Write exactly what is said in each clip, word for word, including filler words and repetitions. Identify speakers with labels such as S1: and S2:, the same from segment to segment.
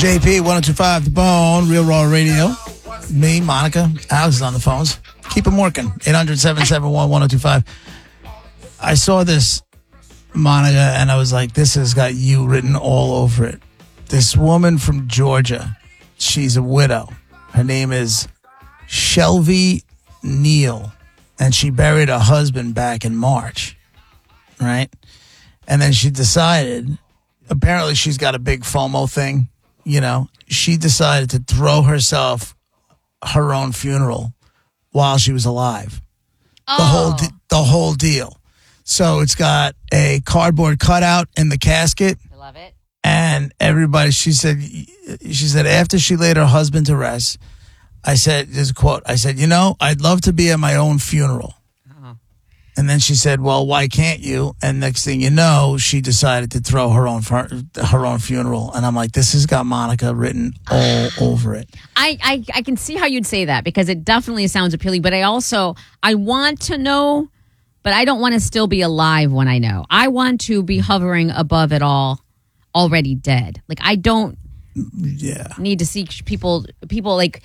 S1: J P, one oh two point five The Bone, Real Raw Radio. Me, Monica, Alex is on the phones. Keep them working. eight hundred, seven seven one, one oh two five. I saw this, Monica, and I was like, this has got you written all over it. This woman from Georgia, she's a widow. Her name is Shelby Neal, and she buried her husband back in March, right? And then she decided, apparently she's got a big FOMO thing, you know. She decided to throw herself her own funeral while she was alive.
S2: Oh.
S1: The whole de- the whole deal. So it's got a cardboard cutout in the casket.
S2: I love it.
S1: And everybody, she said, she said after she laid her husband to rest, I said, there's a quote, I said, you know, I'd love to be at my own funeral.
S2: Oh.
S1: And then she said, well, why can't you? And next thing you know, she decided to throw her own her own funeral. And I'm like, this has got Monica written all over it.
S2: I, I, I can see how you'd say that because it definitely sounds appealing. But I also, I want to know, but I don't want to still be alive when I know. I want to be hovering above it all, already dead. Like, I don't
S1: yeah.
S2: need to see people, people like,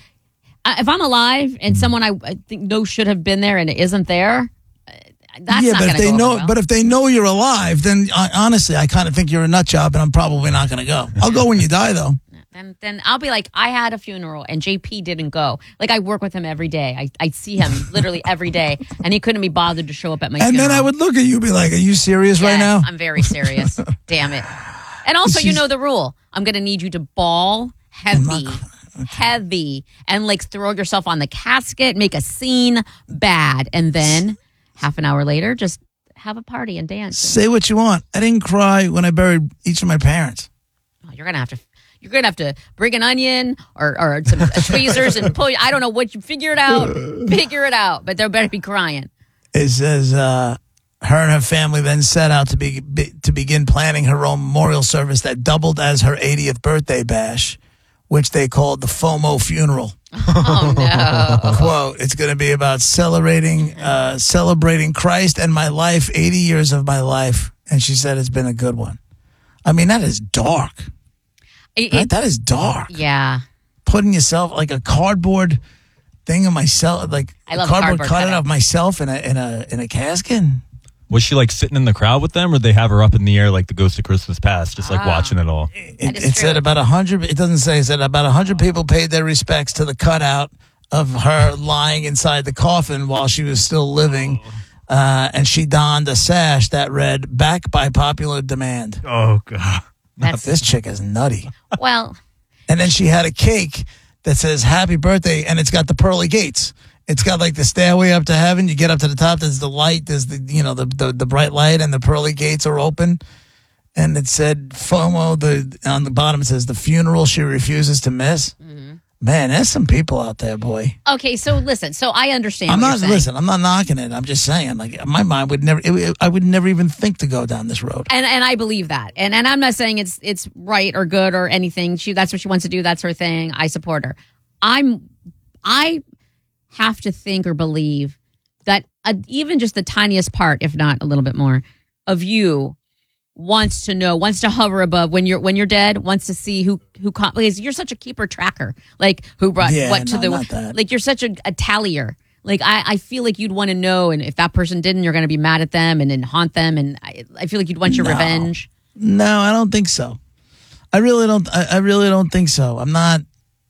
S2: if I'm alive and someone I, I think know should have been there and it isn't there, that's
S1: yeah,
S2: not
S1: but
S2: going
S1: if
S2: to
S1: they
S2: go
S1: know,
S2: over well.
S1: but if they know you're alive, then I, honestly, I kind of think you're a nut job, and I'm probably not going to go. I'll go when you die, though.
S2: Then, then I'll be like, I had a funeral and J P didn't go. Like, I work with him every day. I, I see him literally every day, and he couldn't be bothered to show up at my
S1: and
S2: funeral.
S1: then I would look at you and be like, are you serious
S2: Yes,
S1: right now?
S2: I'm very serious. Damn it. And also, you
S1: She's-
S2: know the rule. I'm going to need you to bawl heavy,
S1: not- okay.
S2: heavy, and like throw yourself on the casket, make a scene bad, and then half an hour later, just have a party and dance.
S1: Say what you want. I didn't cry when I buried each of my parents.
S2: Oh, you're gonna have to. You're gonna have to bring an onion or, or some tweezers and pull. I don't know what you figure it out. Figure it out. But they better be crying.
S1: It says uh, her and her family then set out to be, be to begin planning her own memorial service that doubled as her eightieth birthday bash, which they called the FOMO funeral.
S2: Oh no!
S1: Quote: it's going to be about celebrating, uh, celebrating Christ and my life, eighty years of my life. And she said it's been a good one. I mean, that is dark.
S2: It,
S1: Right?
S2: it,
S1: That is dark.
S2: yeah.
S1: Putting yourself like a cardboard thing of myself, like
S2: I
S1: a
S2: love
S1: cardboard,
S2: cardboard
S1: cutout
S2: cutout.
S1: of myself in a in a in a casket.
S3: Was she like sitting in the crowd with them, or they have her up in the air like the Ghost of Christmas Past, just like
S2: Ah.
S3: watching it all?
S1: It,
S2: That is
S1: it said
S2: true.
S1: about a hundred. It doesn't say. It said about a hundred people paid their respects to the cutout of her lying inside the coffin while she was still living, uh, and she donned a sash that read "Back by popular demand."
S3: Oh god!
S2: That's
S1: This chick is nutty.
S2: well.
S1: And then she had a cake that says "Happy Birthday," and it's got the pearly gates. It's got like the stairway up to heaven. You get up to the top. There's the light. There's the you know the the, the bright light, and the pearly gates are open. And it said FOMO. The on the bottom it says the funeral she refuses to miss.
S2: Mm-hmm.
S1: Man, there's some people out there, boy.
S2: Okay, so listen. So I understand.
S1: I'm
S2: what
S1: not
S2: you're saying.
S1: listen. I'm not knocking it. I'm just saying, like my mind would never. It, I would never even think to go down this road.
S2: And and I believe that. And and I'm not saying it's it's right or good or anything. She that's what she wants to do. That's her thing. I support her. I'm I have to think or believe that uh even just the tiniest part, if not a little bit more, of you wants to know, wants to hover above when you're when you're dead, wants to see who who com- because you're such a keeper tracker, like who brought
S1: Yeah,
S2: what to
S1: no,
S2: the
S1: not that.
S2: like you're such a, a tallier. Like I, I feel like you'd want to know, and if that person didn't, you're going to be mad at them and then haunt them, and I, I feel like you'd want your
S1: No.
S2: revenge.
S1: No, I don't think so. I really don't. I, I really don't think so. I'm not.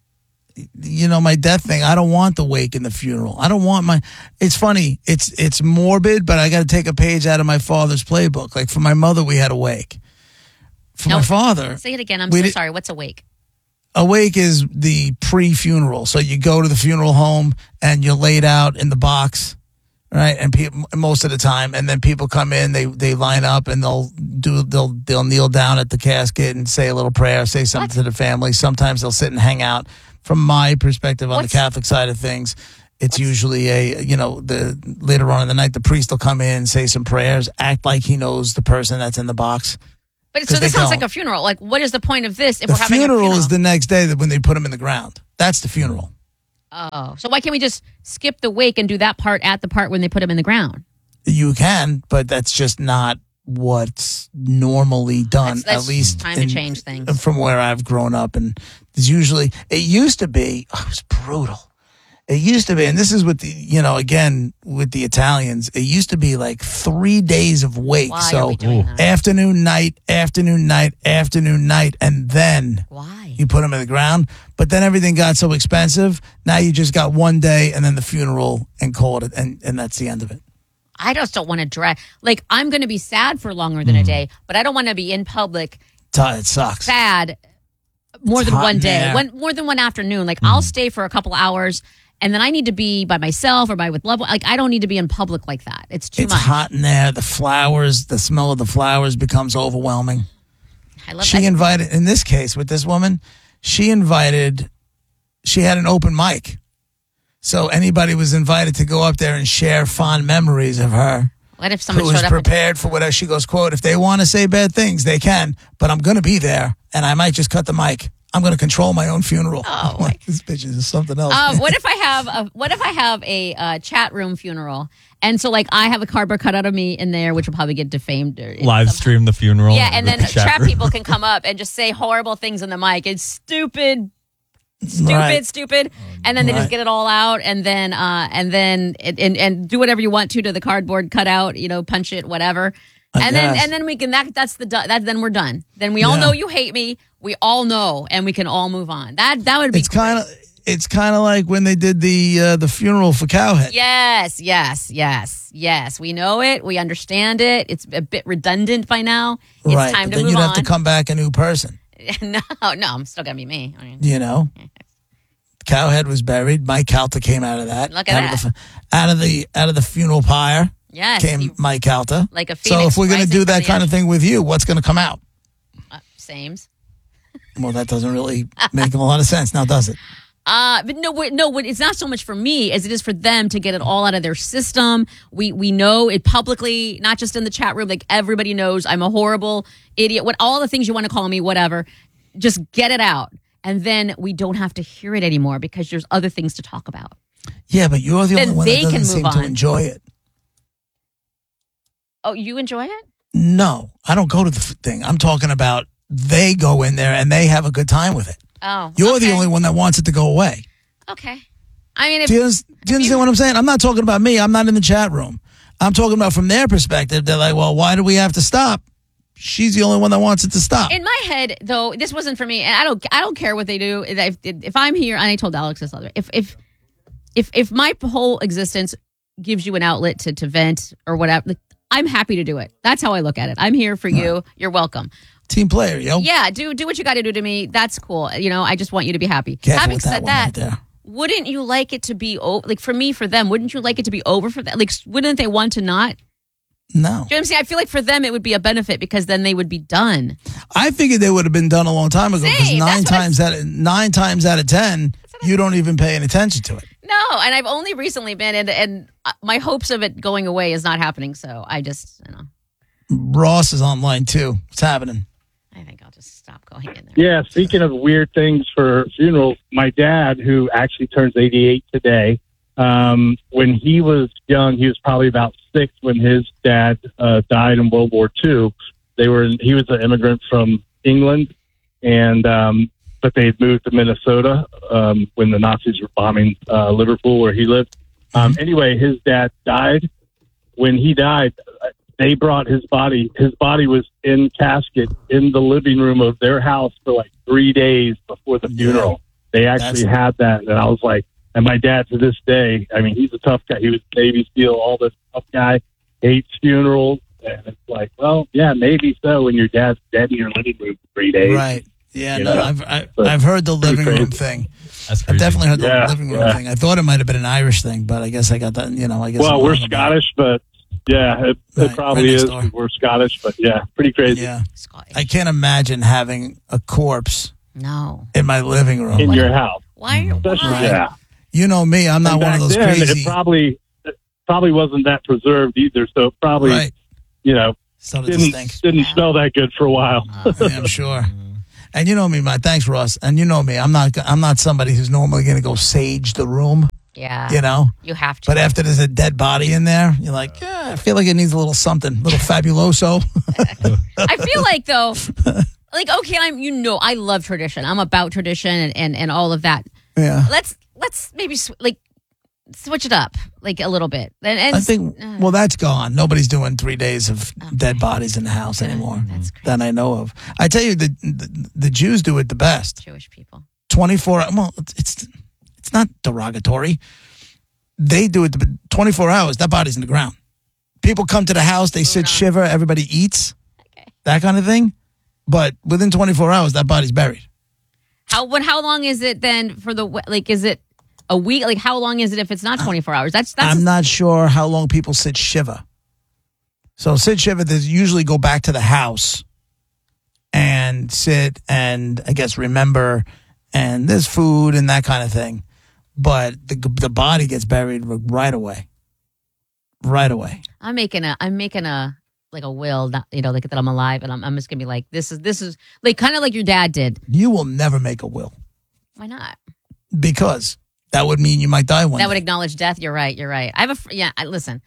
S1: You know, my death thing. I don't want the wake and the funeral. I don't want my. It's funny. It's it's morbid, but I got to take a page out of my father's playbook. Like for my mother, we had a wake. For
S2: No.
S1: my father,
S2: Say it again. I'm
S1: We
S2: so
S1: did-
S2: sorry. What's awake?
S1: a wake is the pre-funeral. So you go to the funeral home and you're laid out in the box, right? And pe- most of the time, and then people come in, they they line up and they'll do they'll they'll kneel down at the casket and say a little prayer, say something
S2: What?
S1: to the family. Sometimes they'll sit and hang out. From my perspective on
S2: What's-
S1: the Catholic side of things, it's usually a you know the later on in the night the priest will come in, say some prayers, act like he knows the person that's in the box.
S2: But so
S1: 'Cause
S2: this
S1: they
S2: sounds
S1: don't.
S2: like a funeral. Like, what is the point of this if
S1: The
S2: we're having
S1: funeral,
S2: a funeral?
S1: is the next day that when they put him in the ground. That's the funeral.
S2: Oh, so why can't we just skip the wake and do that part at the part when they put him in the ground?
S1: You can, but that's just not what's normally done,
S2: That's, that's
S1: at least
S2: time
S1: in-
S2: to change things.
S1: from where I've grown up. And there's usually, it used to be, oh, it was brutal. It used to be, and this is with the, you know, again, with the Italians, it used to be like three days of wake.
S2: Why
S1: so
S2: are we doing that?
S1: afternoon, night, afternoon, night, afternoon, night, and then
S2: Why?
S1: you put them in the ground. But then everything got so expensive. Now you just got one day and then the funeral and call it, and, and that's the end of it.
S2: I just don't want to drag. Like, I'm going to be sad for longer than a day, but I don't want to be in public
S1: It sucks.
S2: sad more
S1: It's
S2: than
S1: hot
S2: one
S1: in
S2: day,
S1: there.
S2: one more than one afternoon. Like, I'll stay for a couple hours, and then I need to be by myself or by with loved one. Like, I don't need to be in public like that. It's too
S1: It's
S2: much.
S1: hot in there. The flowers, the smell of the flowers becomes overwhelming.
S2: I love
S1: She
S2: that.
S1: invited, in this case with this woman, she invited, she had an open mic. So anybody was invited to go up there and share fond memories of her.
S2: What if
S1: Who
S2: someone
S1: was
S2: showed up? and-
S1: prepared for whatever. She goes, quote, if they want to say bad things, they can, but I'm going to be there and I might just cut the mic. I'm going to control my own funeral.
S2: Oh,
S1: I'm like, this bitch is something else.
S2: Um, what if I have a what if I have a uh, chat room funeral, and so like I have a cardboard cut out of me in there, which will probably get defamed or
S3: Live
S2: somehow.
S3: stream the funeral.
S2: Yeah, and then
S3: the chat
S2: trap
S3: room.
S2: people can come up and just say horrible things in the mic. It's stupid, stupid,
S1: Right.
S2: stupid, and then they just
S1: Right.
S2: get it all out, and then uh, and then and, and and do whatever you want to to the cardboard cutout, you know, punch it, whatever.
S1: I
S2: and then
S1: guess.
S2: and then we can that that's the do- that then we're done. Then we all
S1: Yeah.
S2: know you hate me. We all know, and we can all move on. That that would be
S1: It's kind of it's kind of like when they did the uh, the funeral for Cowhead.
S2: Yes, yes, yes, yes. We know it. We understand it. It's a bit redundant by now. It's
S1: right.
S2: time
S1: but
S2: to
S1: then
S2: move
S1: you'd
S2: on.
S1: have to come back a new person.
S2: no, no, I'm still gonna be me. I mean,
S1: You know, Cowhead was buried. Mike Calta came out of that.
S2: Look at
S1: out
S2: that.
S1: Of the, out of the out of the funeral pyre
S2: yes,
S1: came
S2: you-
S1: Mike Calta.
S2: like a
S1: So
S2: phoenix
S1: if we're going to
S2: rising
S1: do
S2: from
S1: that
S2: the
S1: kind of
S2: ashes.
S1: thing with you, what's going to come out?
S2: uh, sames.
S1: Well, that doesn't really make a lot of sense now, does it?
S2: Uh, but no, wait, no, it's not so much for me as it is for them to get it all out of their system. We we know it publicly, not just in the chat room. Like everybody knows I'm a horrible idiot. What all the things you want to call me, whatever. Just get it out, and then we don't have to hear it anymore because there's other things to talk about.
S1: Yeah, but you're the
S2: Then
S1: only one
S2: they
S1: that
S2: can
S1: doesn't seem
S2: move
S1: to
S2: on.
S1: enjoy it.
S2: Oh, you enjoy it?
S1: No, I don't go to the f- thing. I'm talking about they go in there and they have a good time with it.
S2: Oh,
S1: You're
S2: okay.
S1: the only one that wants it to go away.
S2: Okay. I mean, if,
S1: Do you, do you understand what I'm saying? I'm not talking about me. I'm not in the chat room. I'm talking about from their perspective. They're like, well, why do we have to stop? She's the only one that wants it to stop.
S2: in my head, though, this wasn't for me, and I don't, I don't care what they do. If, if I'm here, and I told Alex this other way, if, if, if, if my whole existence gives you an outlet to, to vent or whatever, like, I'm happy to do it. That's how I look at it. I'm here for you. You're welcome.
S1: Team player, yo.
S2: Yeah, do do what you got to do to me. That's cool. You know, I just want you to be happy.
S1: Careful
S2: Having
S1: with that
S2: said
S1: one
S2: that,
S1: right there.
S2: wouldn't you like it to be over? Like for me, for them, wouldn't you like it to be over for them? Like, wouldn't they want to not?
S1: No.
S2: Do you know what I'm saying? I feel like for them it would be a benefit because then they would be done.
S1: I figured they would have been done a long time ago because
S2: Same,
S1: nine
S2: that's what I-
S1: times out of nine times out of ten, you don't even pay any attention to it.
S2: No, and I've only recently been, and and uh, my hopes of it going away is not happening. So I just, you know,
S1: Ross is online too. What's happening?
S2: I think I'll just stop going in there.
S4: Yeah, speaking of weird things for funerals, my dad, who actually turns eighty-eight today, um, when he was young, he was probably about six when his dad uh, died in World War Two. They were he was an immigrant from England, and um, but they had moved to Minnesota um, when the Nazis were bombing uh, Liverpool, where he lived. Um, anyway, his dad died. When he died, they brought his body. His body was in casket in the living room of their house for like three days before the funeral. They actually
S1: That's-
S4: had that, and I was like, and my dad to this day, I mean, he's a tough guy. He was Navy SEAL, all this tough guy, hates funerals, and it's like, well, yeah, maybe so when your dad's dead in your living room for three days.
S1: Right. Yeah,
S4: You
S1: no,
S4: know,
S1: I've I,
S4: but
S1: I've heard the
S4: pretty
S1: living room
S4: crazy.
S1: thing.
S3: That's
S1: I've
S3: crazy.
S1: definitely heard the
S4: Yeah,
S1: living room
S4: yeah.
S1: thing. I thought it might have been an Irish thing, but I guess I got that. You know, I guess.
S4: Well,
S1: I'm
S4: we're
S1: wrong about it.
S4: Scottish, but yeah, it,
S1: Right,
S4: it probably
S1: right next
S4: is.
S1: door.
S4: We're Scottish, but yeah, pretty crazy.
S1: Yeah,
S2: Scottish.
S1: I can't imagine having a corpse
S2: No.
S1: in my living room.
S4: In your house.
S2: Why?
S4: Especially,
S2: why?
S4: yeah.
S1: You know me, I'm not
S4: And
S1: one of
S4: back
S1: those
S4: then,
S1: crazy.
S4: It probably it probably wasn't that preserved either, so it probably
S1: Right.
S4: you know
S1: Started to
S4: didn't
S1: stink.
S4: didn't smell that good for a while.
S1: Yeah, I'm sure. And you know me, man. Thanks, Ross. And you know me. I'm not. I'm not somebody who's normally going to go sage the room.
S2: Yeah.
S1: You know.
S2: You have to.
S1: But after there's a dead body in there, you're like, yeah, I feel like it needs a little something, a little fabuloso.
S2: I feel like though, like okay, I'm you know I love tradition. I'm about tradition and, and, and all of that.
S1: Yeah.
S2: Let's let's maybe sw- like switch it up like a little bit. And, and
S1: I think, well, that's gone. Nobody's doing three days of dead bodies in the house anymore
S2: That's crazy.
S1: that I know of. I tell you, the, the the Jews do it the best.
S2: Jewish people.
S1: twenty-four, well, it's it's not derogatory. They do it the twenty-four hours. That body's in the ground. People come to the house, they sit, shiver, everybody eats,
S2: Okay.
S1: that kind of thing. But within twenty-four hours, that body's buried.
S2: How what? How long is it then for the like? Is it a week? Like how long is it if it's not twenty-four hours? That's that's.
S1: I'm not sure how long people sit shiva. So sit shiva, they usually go back to the house and sit and I guess remember, and there's food and that kind of thing. But the the body gets buried right away, right away.
S2: I'm making a. I'm making a like a will. Not, you know, like that I'm alive, and I'm. I'm just gonna be like this is this is like kind of like your dad did.
S1: You will never make a will
S2: Why not?
S1: because that would mean you might die one
S2: That
S1: day.
S2: would acknowledge death. You're right. You're right. I have a fr- yeah. I, listen,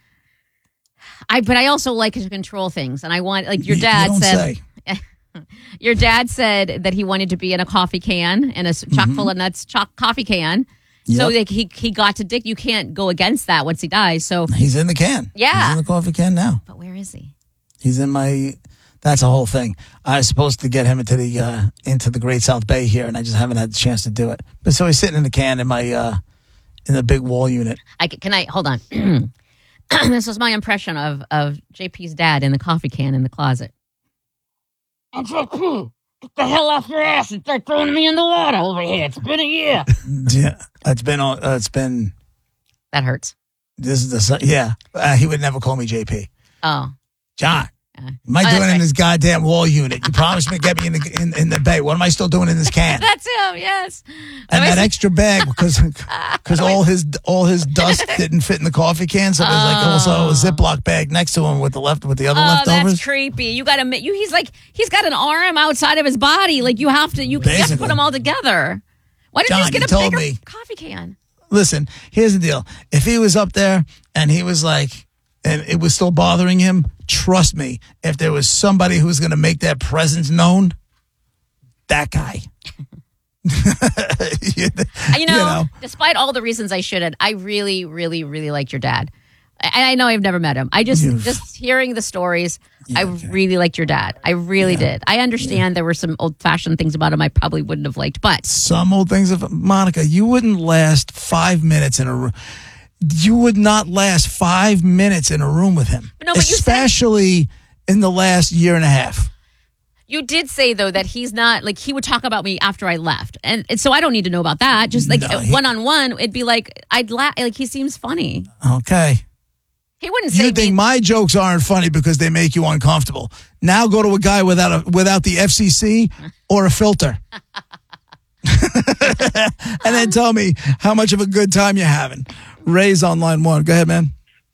S2: I but I also like to control things, and I want like your
S1: You- you
S2: dad
S1: don't
S2: said.
S1: say.
S2: Your dad said that he wanted to be in a coffee can, in a s- chock full of nuts chock coffee can. So
S1: Yep.
S2: like he he got to dick. You can't go against that once he dies. So,
S1: He's in the can.
S2: Yeah.
S1: He's in the coffee can now.
S2: but where is he?
S1: He's in my. That's a whole thing. I was supposed to get him into the uh, into the Great South Bay here, and I just haven't had the chance to do it. But so he's sitting in the can in my uh, in the big wall unit.
S2: I c- can I hold on. This was my impression of of J P's dad in the coffee can in the closet. And J P, get the hell off your ass and start throwing me in the water over here. It's been a year.
S1: Yeah, it's been on. Uh, it's been.
S2: That hurts.
S1: This is the su- yeah. Uh, he would never call me J P.
S2: Oh,
S1: John,
S2: uh,
S1: am I
S2: oh,
S1: doing
S2: that's
S1: in
S2: right.
S1: this goddamn wall unit? You promised me to get me in the in, in the bay. What am I still doing in this can?
S2: That's him. Yes.
S1: And
S2: Am I
S1: that
S2: s-
S1: extra bag because because all his all his dust didn't fit in the coffee can, so there's like also a Ziploc bag next to him with the left with the other
S2: Oh,
S1: leftovers.
S2: that's creepy. You got to you. He's like he's got an arm outside of his body. Like you have to you, you have to
S1: Basically.
S2: put them all together. Why didn't
S1: John,
S2: you just get
S1: you
S2: a
S1: told
S2: bigger
S1: me.
S2: coffee can?
S1: Listen, here's the deal. If he was up there and he was like, and it was still bothering him, trust me, if there was somebody who was going to make their presence known, that guy. you,
S2: You know, despite all the reasons I shouldn't, I really, really, really liked your dad. And I know I've never met him. I just,
S1: You've-
S2: just hearing the stories, I
S1: okay.
S2: really liked your dad. I really did. I understand there were some old fashioned things about him I probably wouldn't have liked, but
S1: some old things of Monica, you wouldn't last five minutes in a room. You would not last five minutes in a room with him,
S2: No, but you said-
S1: especially in the last year and a half.
S2: you did say though that he's not like he would talk about me after I left, and, and so I don't need to know about that. Just like
S1: No, he-
S2: one on one, it'd be like I'd laugh. Like he seems funny.
S1: Okay.
S2: He wouldn't say
S1: You think
S2: me-
S1: my jokes aren't funny because they make you uncomfortable. Now go to a guy without a without the F C C or a filter. And then tell me how much of a good time you're having. Ray's on line one. Go ahead, man.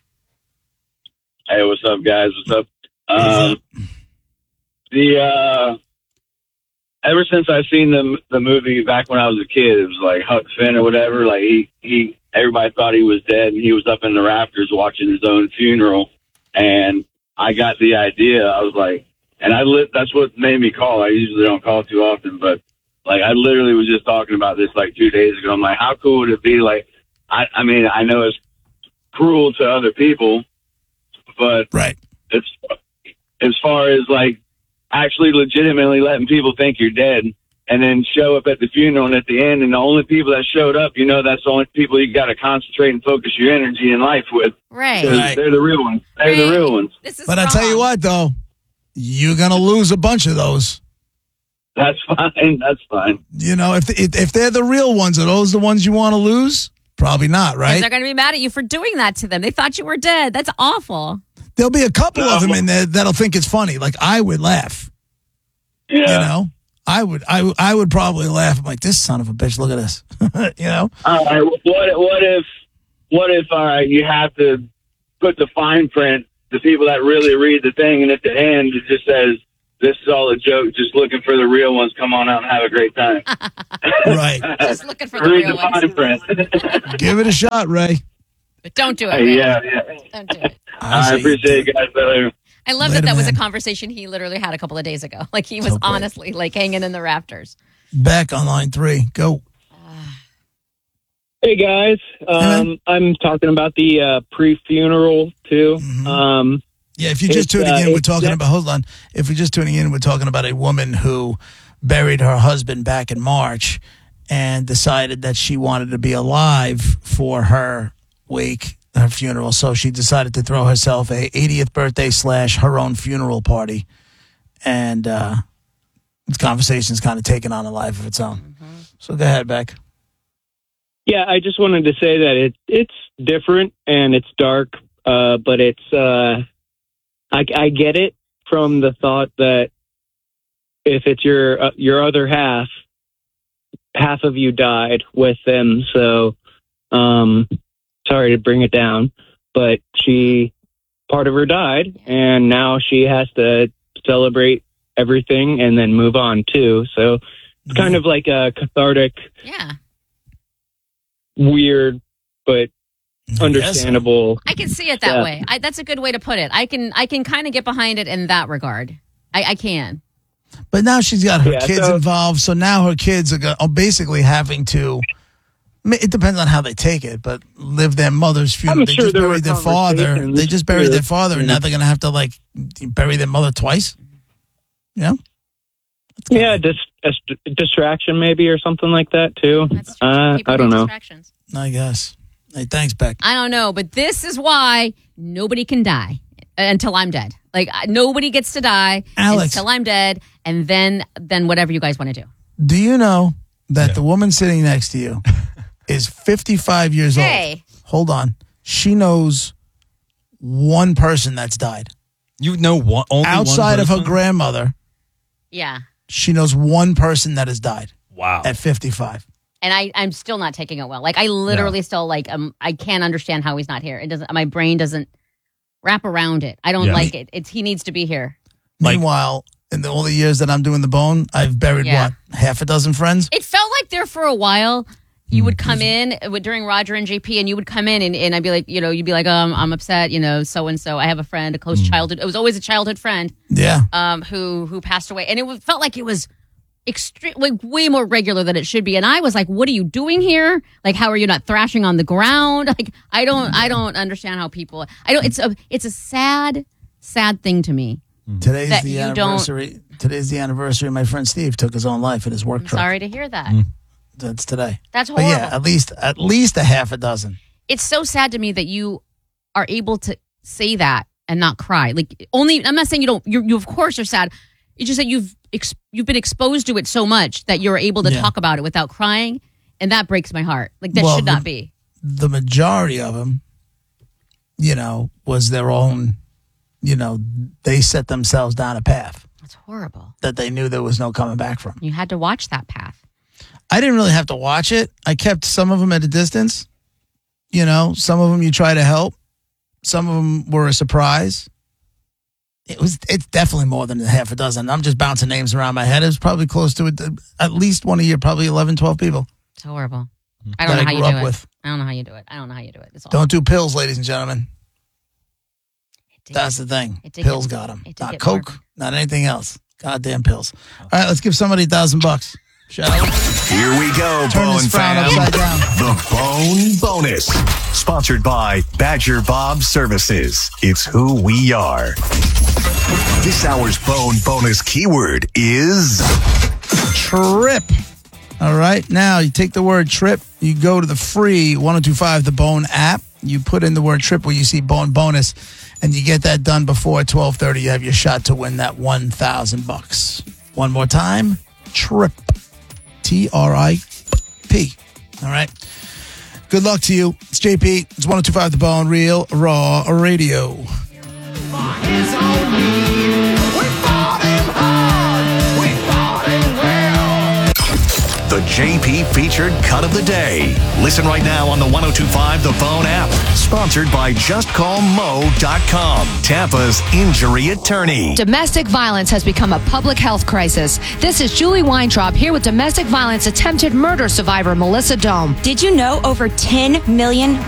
S5: Hey, what's up, guys? What's up? Um, the uh, ever since I seen the the movie back when I was a kid, it was like Huck Finn or whatever. Like he he, everybody thought he was dead, and he was up in the rafters watching his own funeral. And I got the idea. I was like, and I lit. That's what made me call. I usually don't call too often, but like I literally was just talking about this like two days ago. I'm like, how cool would it be? Like, I I mean, I know it's cruel to other people, but
S1: Right.
S5: it's as far as like actually legitimately letting people think you're dead and then show up at the funeral and at the end, and the only people that showed up, you know, that's the only people you got to concentrate and focus your energy in life with.
S2: right.
S5: 'Cause
S1: Right.
S5: They're the real ones. They're the
S2: Right.
S5: real ones.
S2: This is
S1: But I tell you
S2: wrong.
S1: what, though, you're gonna lose a bunch of those.
S5: That's fine. That's fine.
S1: You know, if if, if they're the real ones, are those the ones you want to lose? Probably not, right?
S2: They're going to be mad at you for doing that to them. They thought you were dead. That's awful.
S1: There'll be a couple of them in there that'll think it's funny. Like I would laugh.
S5: Yeah.
S1: You know, I would, I, I would probably laugh. I'm like, this son of a bitch. Look at this. You know,
S5: All right. What what if what if all right, you have to put the fine print, the people that really read the thing, and at the end it just says, "This is all a joke. Just looking for the real ones. Come on out and have a great time."
S1: right?
S2: Just looking for the
S5: Read
S2: real
S5: the fine
S2: ones.
S5: print.
S1: Give it a shot, Ray.
S2: But don't do it.
S5: Hey,
S2: man.
S5: yeah, yeah.
S2: Don't do it.
S5: I appreciate it, guys. Brother.
S2: I love
S1: Later,
S2: that that was a
S1: man.
S2: conversation he literally had a couple of days ago. Like he was
S1: So great.
S2: honestly like hanging in the rafters.
S1: Beck on line three. Go.
S6: Hey guys, um, I'm talking about the uh, pre-funeral too.
S1: Mhm.
S6: Um,
S1: Yeah, if you're just
S6: It's,
S1: tuning
S6: uh,
S1: in, we're
S6: it's
S1: talking
S6: that-
S1: about, hold on. If you're just tuning in, we're talking about a woman who buried her husband back in March and decided that she wanted to be alive for her wake, her funeral. So she decided to throw herself a eightieth birthday slash her own funeral party. And uh, this conversation's kind of taken on a life of its own. So go ahead, Beck.
S6: yeah, I just wanted to say that it it's different and it's dark, uh, but it's uh, I, I get it from the thought that if it's your uh, your other half, half of you died with them. So, um, sorry to bring it down, but she part of her died, and now she has to celebrate everything and then move on too. So it's kind of like a cathartic,
S2: Yeah.
S6: weird, but
S1: Yes.
S6: understandable.
S2: I can see it that
S6: Yeah.
S2: way. I, that's a good way to put it. I can I can kind of get behind it in that regard. I, I can.
S1: But now she's got her
S6: Yeah,
S1: kids
S6: so-
S1: involved. So now her kids are, go- are basically having to, I mean, it depends on how they take it, but live their mother's funeral.
S6: I'm
S1: They
S6: sure
S1: just
S6: there
S1: buried
S6: were
S1: their father.
S6: conversations
S1: They just buried
S6: too.
S1: their father, and now they're going to have to, like, bury their mother twice? You know?
S6: Yeah, dis- a st- distraction maybe or something like that too.
S2: That's true.
S6: Uh,
S2: People
S6: I don't
S2: need
S6: know.
S2: distractions.
S1: I guess. Hey, thanks, Beck.
S2: I don't know, but this is why nobody can die until I'm dead. Like I- nobody gets to die
S1: Alex.
S2: until I'm dead, and then then whatever you guys want to do.
S1: Do you know that
S3: Yeah.
S1: the woman sitting next to you is fifty-five years
S2: Hey.
S1: old? Hold on. She knows one person that's died.
S3: You know one only
S1: Outside
S3: one
S1: of her
S3: person?
S1: grandmother,
S2: Yeah,
S1: she knows one person that has died
S3: Wow.
S1: at fifty-five.
S2: and I I'm still not taking it well. Like I literally still like um I can't understand how he's not here. It doesn't. My brain doesn't wrap around it. I don't
S3: Yeah.
S2: like it. It's he needs to be here.
S3: Like-
S1: Meanwhile, in the, all the years that I'm doing the bone, I've buried
S2: Yeah.
S1: what, half a dozen friends?
S2: It felt like there for a while. You
S1: Mm,
S2: would come in uh, during Roger and J P, and you would come in, and, and I'd be like, you know, you'd be like, um, I'm upset, you know, so and so. I have a friend, a
S1: Mm.
S2: close childhood. It was always a childhood friend,
S1: Yeah.
S2: um, who who passed away, and it was, felt like it was extreme, like way more regular than it should be. And I was like, what are you doing here? Like, how are you not thrashing on the ground? Like, I don't, I don't understand how people. I don't. It's a, it's a sad, sad thing to me.
S1: Today's
S2: That
S1: the
S2: you don't-
S1: anniversary. Today's the anniversary. My friend Steve took his own life in his work
S2: I'm
S1: truck.
S2: sorry to hear that.
S1: That's today.
S2: That's
S1: But
S2: horrible.
S1: yeah, at least at least a half a dozen.
S2: It's so sad to me that you are able to say that and not cry. Like only, I'm not saying you don't. You're, you of course are sad. It's just that you've ex, you've been exposed to it so much that you're able to
S1: Yeah.
S2: talk about it without crying, and that breaks my heart. Like that
S1: Well,
S2: should
S1: the-
S2: not be.
S1: The majority of them, you know, was their own. You know, they set themselves down a path
S2: That's horrible.
S1: that they knew there was no coming back from.
S2: You had to watch that path.
S1: I didn't really have to watch it. I kept some of them at a distance. You know, some of them you try to help. Some of them were a surprise. It was. It's definitely more than a half a dozen. I'm just bouncing names around my head. It was probably close to it, at least one a year, probably eleven, twelve people
S2: It's horrible.
S3: Mm-hmm.
S2: I don't
S1: that
S2: know
S1: I
S2: how
S1: grew
S2: you do
S1: up
S2: it.
S1: with.
S2: I don't know how you do it. I don't know how you do it. It's all.
S1: Don't do pills, ladies and gentlemen.
S2: It did-
S1: That's the thing.
S2: it did
S1: Pills
S2: get-
S1: got them.
S2: it did
S1: Not
S2: get
S1: Coke,
S2: morbid.
S1: not anything else. Goddamn pills. All right, let's give somebody a thousand bucks. Shall we?
S7: Here we go,
S1: Turn
S7: Bone
S1: this frown
S7: fam.
S1: upside down.
S7: The Bone Bonus. Sponsored by Badger Bob Services. It's who we are. This hour's Bone Bonus keyword is
S1: Trip. All right. Now you take the word trip, you go to the free one oh two five The Bone app. You put in the word trip where you see Bone Bonus, and you get that done before twelve thirty. You have your shot to win that one thousand bucks. One more time. Trip. T R I P. All right. Good luck to you. It's J P. It's one oh two five The Bone, Real Raw Radio.
S7: the J P featured cut of the day. Listen right now on the one oh two five The Bone app. Sponsored by just call mo dot com, Tampa's injury attorney.
S8: Domestic violence has become a public health crisis. This is Julie Weintraub here with domestic violence attempted murder survivor Melissa Dome.
S9: Did you know over ten million